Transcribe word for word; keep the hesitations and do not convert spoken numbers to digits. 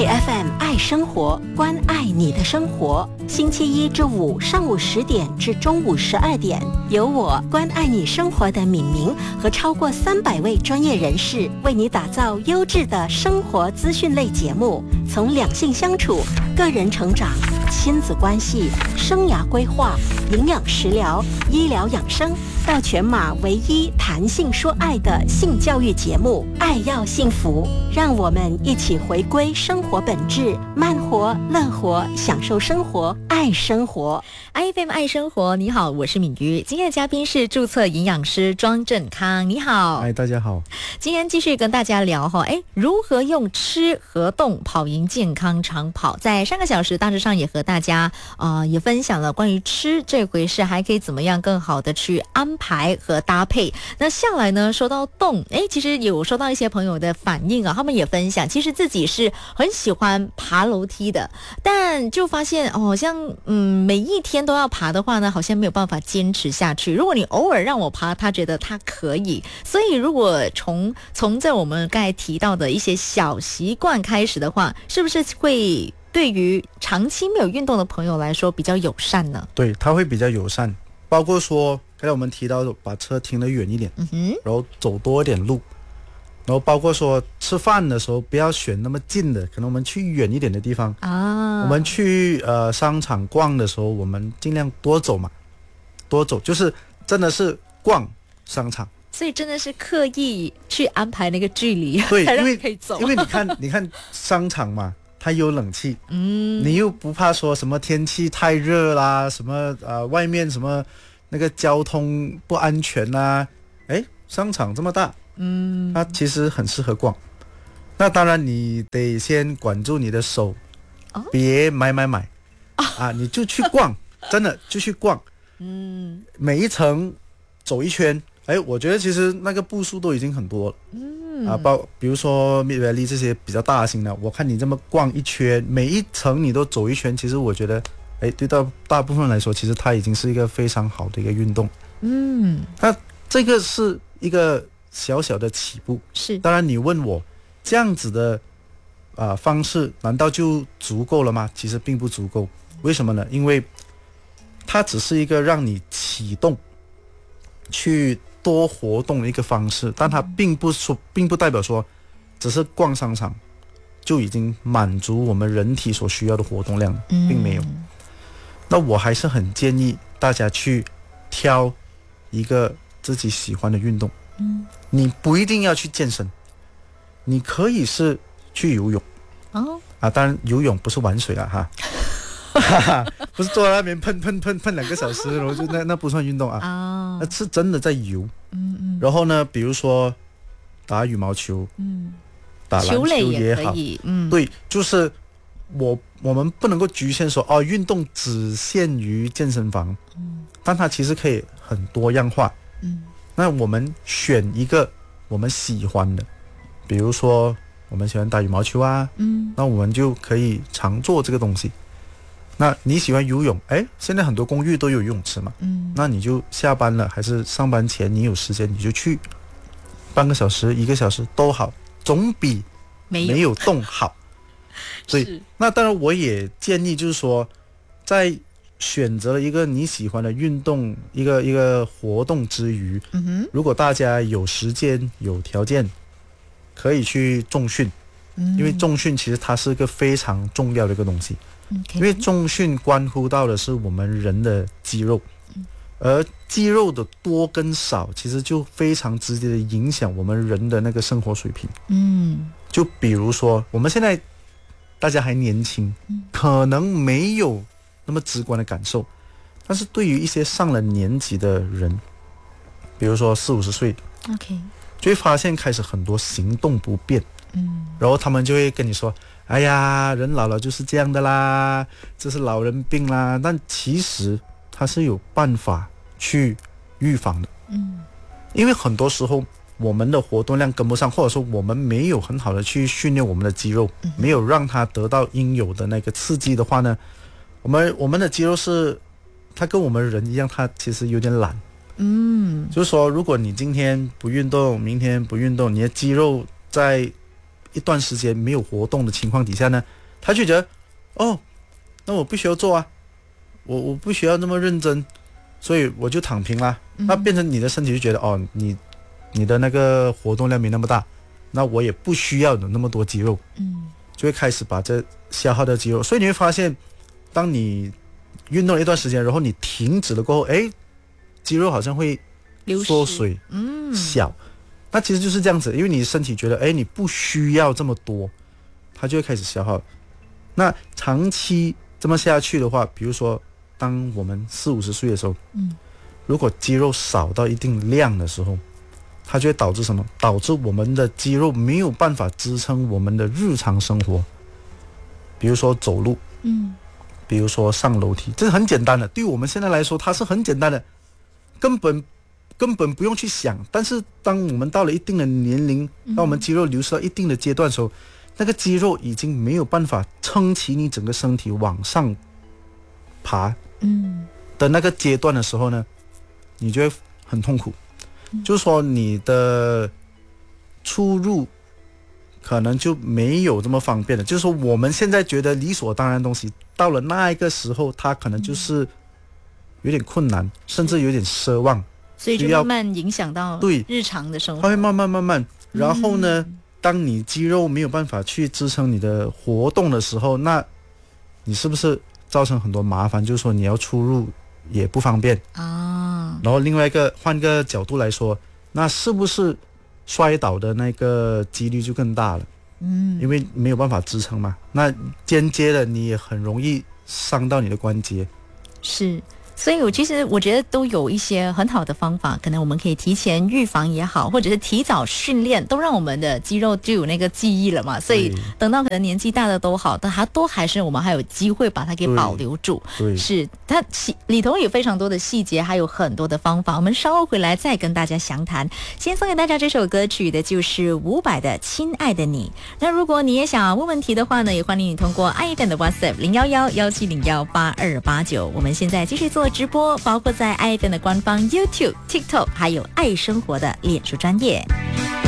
爱 F M 爱生活，关爱你的生活。星期一至五上午十点至中午十二点，由我关爱你生活的敏明和超过三百位专业人士为你打造优质的生活资讯类节目，从两性相处、个人成长、亲子关系、生涯规划、营养食疗、医疗养生，到全马唯一谈性说爱的性教育节目《爱要幸福》，让我们一起回归生活本质，慢活、乐活，享受生活，爱生活。 I F M 爱生活，你好，我是敏瑜。今天的嘉宾是注册营养师庄振康，你好。 哎，大家好。 今天继续跟大家聊哈，哎，如何用吃和动跑赢健康长跑。在上个小时大致上也和大家呃也分享了关于吃这回事，还可以怎么样更好的去安排和搭配。那下来呢，说到动，哎，其实有收到一些朋友的反应啊，他们也分享，其实自己是很喜欢爬楼梯的，但就发现哦，好像嗯每一天都要爬的话呢，好像没有办法坚持下去。如果你偶尔让我爬，他觉得他可以。所以如果从从在我们刚才提到的一些小习惯开始的话，是不是会对于长期没有运动的朋友来说比较友善呢？ 对，它会比较友善，包括说刚才我们提到的把车停得远一点，嗯哼，然后走多一点路，然后包括说吃饭的时候不要选那么近的，可能我们去远一点的地方啊。我们去呃商场逛的时候，我们尽量多走嘛，多走，就是真的是逛商场。 所以真的是刻意去安排那个距离， 对， 才因为可以走。 因为你看，你看商场嘛，它有冷气，嗯，你又不怕说什么天气太热啦，什么呃外面什么那个交通不安全啦，哎，商场这么大，嗯，它其实很适合逛。那当然你得先管住你的手，哦、别买买买、哦、啊，你就去逛，真的就去逛，嗯，每一层走一圈。哎，我觉得其实那个步数都已经很多了，嗯啊，包比如说 Mid Valley 这些比较大型的，我看你这么逛一圈，每一层你都走一圈，其实我觉得，哎，对大大部分人来说，其实它已经是一个非常好的一个运动，嗯，那这个是一个小小的起步， 是， 当然你问我这样子的啊、呃、方式，难道就足够了吗？其实并不足够，为什么呢？因为它只是一个让你启动去多活动的一个方式，但它并不说，并不代表说只是逛商场就已经满足我们人体所需要的活动量，并没有。嗯、那我还是很建议大家去挑一个自己喜欢的运动。嗯，你不一定要去健身，你可以是去游泳。哦，啊，当然游泳不是玩水了哈。不是坐在那边喷喷喷喷两个小时，然后就那那不算运动啊，啊那是真的在游。嗯嗯。然后呢，比如说打羽毛球，嗯，打篮球也好， 也嗯， 对，就是我我们不能够局限说哦，运动只限于健身房，嗯，但它其实可以很多样化。嗯，那我们选一个我们喜欢的，比如说我们喜欢打羽毛球啊，嗯，那我们就可以常做这个东西。那你喜欢游泳，哎，现在很多公寓都有游泳池嘛，嗯，那你就下班了还是上班前你有时间你就去，半个小时一个小时都好，总比没有动好。对，那当然我也建议就是说，在选择一个你喜欢的运动一个一个活动之余，嗯哼，如果大家有时间有条件，可以去重训，嗯，因为重训其实它是一个非常重要的一个东西。Okay. 因为重训关乎到的是我们人的肌肉，而肌肉的多跟少其实就非常直接的影响我们人的那个生活水平。嗯，就比如说我们现在大家还年轻，可能没有那么直观的感受，但是对于一些上了年纪的人，比如说四五十岁 ，OK， 就会发现开始很多行动不便。嗯，然后他们就会跟你说，哎呀，人老了就是这样的啦，这是老人病啦。但其实它是有办法去预防的。嗯，因为很多时候我们的活动量跟不上，或者说我们没有很好的去训练我们的肌肉，嗯、没有让它得到应有的那个刺激的话呢，我们我们的肌肉是它跟我们人一样，它其实有点懒。嗯，就是说如果你今天不运动，明天不运动，你的肌肉在一段时间没有活动的情况底下呢，他就觉得哦，那我不需要做啊，我我不需要那么认真，所以我就躺平啦。嗯、那变成你的身体就觉得哦，你你的那个活动量没那么大，那我也不需要有那么多肌肉，嗯，就会开始把这消耗的肌肉。所以你会发现，当你运动了一段时间，然后你停止了过后，哎，肌肉好像会缩水，嗯，小。那其实就是这样子，因为你身体觉得，哎，你不需要这么多，它就会开始消耗。那长期这么下去的话，比如说，当我们四五十岁的时候，嗯，如果肌肉少到一定量的时候，它就会导致什么？导致我们的肌肉没有办法支撑我们的日常生活，比如说走路，嗯，比如说上楼梯，这是很简单的。对于我们现在来说，它是很简单的，根本。根本不用去想，但是当我们到了一定的年龄，当我们肌肉流失到一定的阶段的时候，那个肌肉已经没有办法撑起你整个身体往上爬的那个阶段的时候呢，你就会很痛苦。就是说你的出入可能就没有这么方便了。就是说我们现在觉得理所当然的东西，到了那一个时候，它可能就是有点困难，甚至有点奢望。 所以就慢慢影响到日常的生活， 它会慢慢慢慢，然后呢、嗯，当你肌肉没有办法去支撑你的活动的时候，那你是不是造成很多麻烦？就是说你要出入也不方便啊。然后另外一个换个角度来说，那是不是摔倒的那个几率就更大了？嗯，因为没有办法支撑嘛。那间接的你也很容易伤到你的关节。 是。所以我其实我觉得都有一些很好的方法，可能我们可以提前预防也好，或者是提早训练，都让我们的肌肉就有那个记忆了嘛。所以等到可能年纪大的都好，但它都还是我们还有机会把它给保留住。 对， 是它里头有非常多的细节，还有很多的方法。我们稍后回来再跟大家详谈。先送给大家这首歌曲的就是伍佰的《亲爱的你》。那如果你也想问问题的话呢，也欢迎你通过爱 F M 的 WhatsApp 零幺幺幺七零幺八二八九。我们现在继续做直播，包括在爱 F M 的官方 YouTube、TikTok， 还有爱生活的脸书专页。